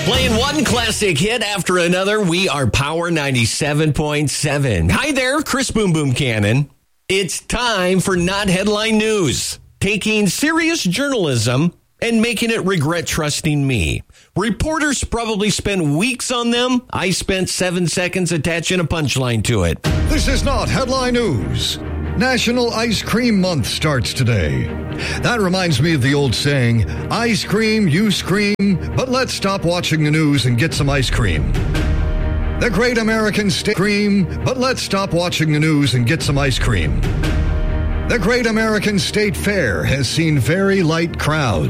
Playing one classic hit after another, we are Power 97.7. Hi there, Chris Boom Boom Cannon. It's time for Not Headline News, taking serious journalism and making it regret trusting me. Reporters probably spend weeks on them. I spent 7 seconds attaching a punchline to it. This is Not Headline News. National Ice Cream Month starts today. That reminds me of the old saying, ice cream, you scream, but let's stop watching the news and get some ice cream. The Great American State Cream, but let's stop watching the news and get some ice cream. The Great American State Fair has seen very light crowds.